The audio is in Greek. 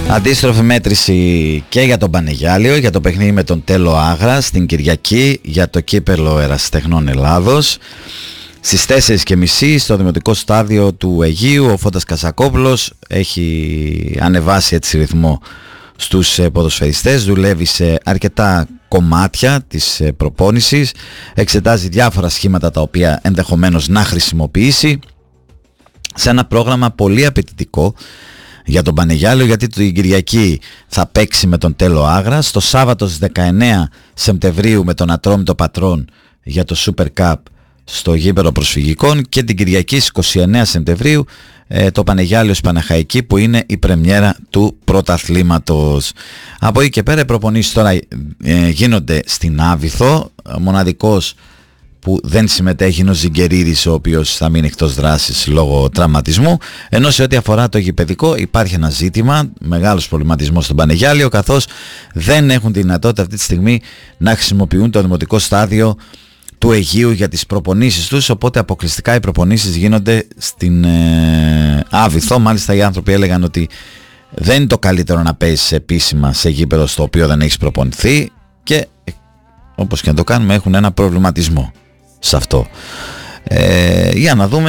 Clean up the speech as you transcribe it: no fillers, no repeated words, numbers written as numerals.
Αντίστροφη μέτρηση και για τον Πανεγιάλιο, για το παιχνίδι με τον Τέλο Άγρας την Κυριακή, για το κύπελλο Ερασιτεχνών Ελλάδος. Στις 4.30 στο δημοτικό στάδιο του Αιγείου ο Φώτας Κασακόπουλος έχει ανεβάσει έτσι ρυθμό στους ποδοσφαιριστές, δουλεύει σε αρκετά κομμάτια της προπόνησης, εξετάζει διάφορα σχήματα τα οποία ενδεχομένως να χρησιμοποιήσει σε ένα πρόγραμμα πολύ απαιτητικό για τον Πανεγιάλιο, γιατί την Κυριακή θα παίξει με τον Τέλο Άγρας, το Σάββατο στις 19 Σεπτεμβρίου με τον Ατρόμητο Πατρών για το Super Cup στο γήπεδο προσφυγικών, και την Κυριακή στις 29 Σεπτεμβρίου το Πανεγιάλιο Παναχαϊκή, που είναι η πρεμιέρα του πρωταθλήματος. Από εκεί και πέρα οι προπονήσεις τώρα γίνονται στην Άβυθο. Μοναδικός που δεν συμμετέχει είναι ο Ζιγκερίδης, ο οποίος θα μείνει εκτός δράσης λόγω τραυματισμού, ενώ σε ό,τι αφορά το γηπεδικό υπάρχει ένα ζήτημα, μεγάλος προβληματισμός στον Πανεγιάλιο, καθώς δεν έχουν τη δυνατότητα αυτή τη στιγμή να χρησιμοποιούν το δημοτικό στάδιο του Αιγείου για τις προπονήσεις τους, οπότε αποκλειστικά οι προπονήσεις γίνονται στην Άβυθο. Μάλιστα οι άνθρωποι έλεγαν ότι δεν είναι το καλύτερο να παίζεις επίσημα σε γήπεδο στο οποίο δεν έχεις προπονηθεί, και όπως και να το κάνουμε έχουν ένα προβληματισμό σε αυτό. Για να δούμε